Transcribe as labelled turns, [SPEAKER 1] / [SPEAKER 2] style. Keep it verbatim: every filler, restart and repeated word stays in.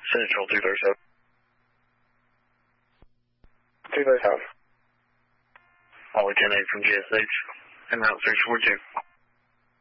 [SPEAKER 1] Central two thirty-seven.
[SPEAKER 2] two thirty-seven.
[SPEAKER 1] Molly ten eight from G S H, and route three four two.